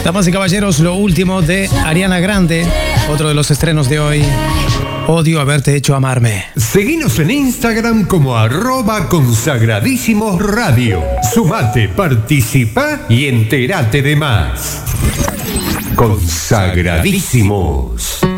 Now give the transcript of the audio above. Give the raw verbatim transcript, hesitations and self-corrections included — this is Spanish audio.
Damas y caballeros, lo último de Ariana Grande, otro de los estrenos de hoy. Odio haberte hecho amarme. Seguinos en Instagram como arroba consagradísimos radio. Sumate, participa y entérate de más. Consagradísimos.